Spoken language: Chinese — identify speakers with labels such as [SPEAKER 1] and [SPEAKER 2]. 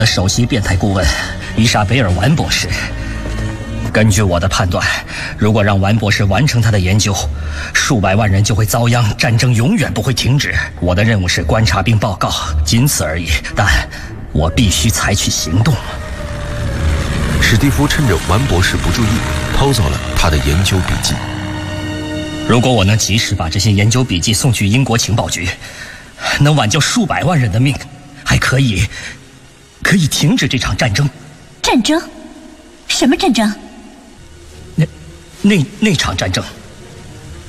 [SPEAKER 1] 首席变态顾问伊莎贝尔·完博士。根据我的判断，如果让完博士完成他的研究，数百万人就会遭殃，战争永远不会停止。我的任务是观察并报告，仅此而已。但我必须采取行动。
[SPEAKER 2] 史蒂夫趁着完博士不注意，偷走了他的研究笔记。
[SPEAKER 1] 如果我能及时把这些研究笔记送去英国情报局，能挽救数百万人的命，还可以停止这场战争。
[SPEAKER 3] 战争？什么战争？
[SPEAKER 1] 那场战争。